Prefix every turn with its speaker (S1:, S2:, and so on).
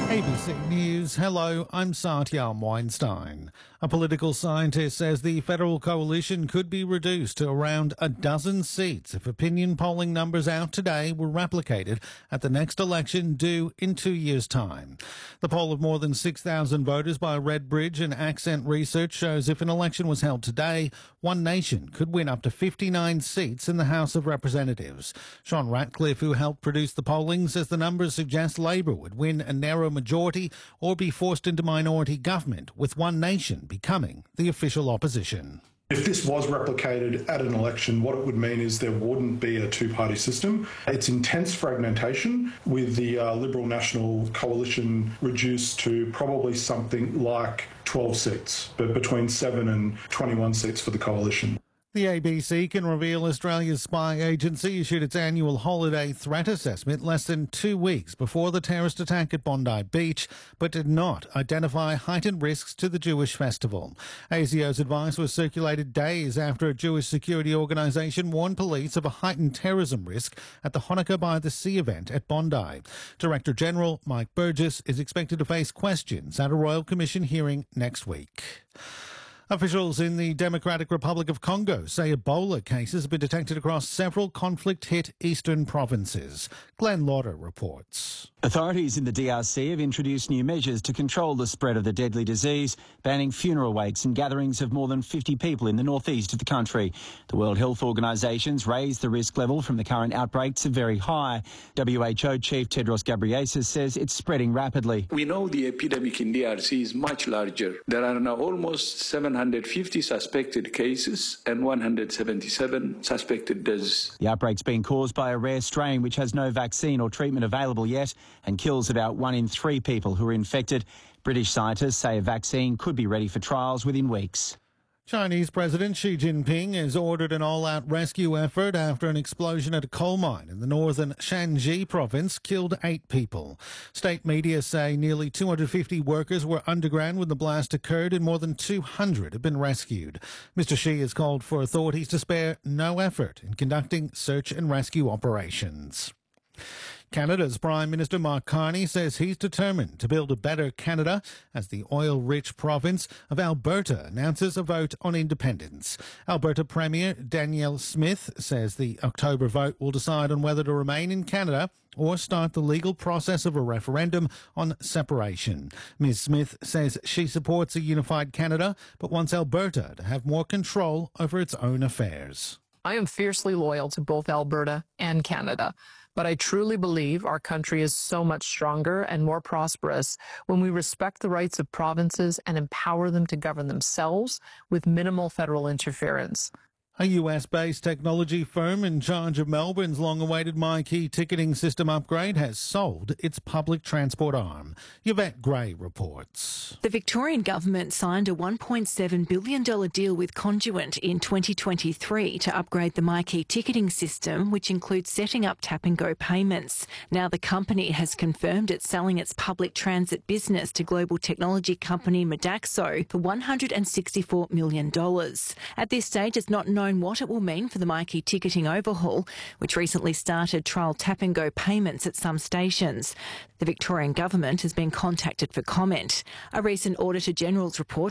S1: ABC News. Hello, I'm Satyam Weinstein. A political scientist says the federal coalition could be reduced to around a dozen seats if opinion polling numbers out today were replicated at the next election due in 2 years' time. The poll of more than 6,000 voters by Redbridge and Accent Research shows if an election was held today, One Nation could win up to 59 seats in the House of Representatives. Sean Ratcliffe, who helped produce the polling, says the numbers suggest Labor would win a narrow majority or be forced into minority government, with One Nation becoming the official opposition.
S2: If this was replicated at an election, what it would mean is there wouldn't be a two-party system. It's intense fragmentation, with the Liberal National Coalition reduced to probably something like 12 seats, but between 7 and 21 seats for the coalition.
S1: The ABC can reveal Australia's spy agency issued its annual holiday threat assessment less than 2 weeks before the terrorist attack at Bondi Beach, but did not identify heightened risks to the Jewish festival. ASIO's advice was circulated days after a Jewish security organisation warned police of a heightened terrorism risk at the Hanukkah by the Sea event at Bondi. Director General Mike Burgess is expected to face questions at a Royal Commission hearing next week. Officials in the Democratic Republic of Congo say Ebola cases have been detected across several conflict-hit eastern provinces. Glenn Lauder reports.
S3: Authorities in the DRC have introduced new measures to control the spread of the deadly disease, banning funeral wakes and gatherings of more than 50 people in the northeast of the country. The World Health Organization's raised the risk level from the current outbreak to very high. WHO Chief Tedros Ghebreyesus says it's spreading rapidly.
S4: We know the epidemic in DRC is much larger. There are now almost 750 suspected cases and 177 suspected deaths.
S3: The outbreak's been caused by a rare strain which has no vaccine or treatment available yet and kills about 1 in 3 people who are infected. British scientists say a vaccine could be ready for trials within weeks.
S1: Chinese President Xi Jinping has ordered an all-out rescue effort after an explosion at a coal mine in the northern Shanxi province killed 8 people. State media say nearly 250 workers were underground when the blast occurred and more than 200 have been rescued. Mr. Xi has called for authorities to spare no effort in conducting search and rescue operations. Canada's Prime Minister Mark Carney says he's determined to build a better Canada as the oil-rich province of Alberta announces a vote on independence. Alberta Premier Danielle Smith says the October vote will decide on whether to remain in Canada or start the legal process of a referendum on separation. Ms. Smith says she supports a unified Canada but wants Alberta to have more control over its own affairs.
S5: I am fiercely loyal to both Alberta and Canada, but I truly believe our country is so much stronger and more prosperous when we respect the rights of provinces and empower them to govern themselves with minimal federal interference.
S1: A US-based technology firm in charge of Melbourne's long-awaited MyKey ticketing system upgrade has sold its public transport arm. Yvette Gray reports.
S6: The Victorian government signed a $1.7 billion deal with Conduent in 2023 to upgrade the MyKey ticketing system, which includes setting up tap-and-go payments. Now the company has confirmed it's selling its public transit business to global technology company Modaxo for $164 million. At this stage, it's not known what it will mean for the MyKey ticketing overhaul, which recently started trial tap-and-go payments at some stations. The Victorian government has been contacted for comment. A recent Auditor General's report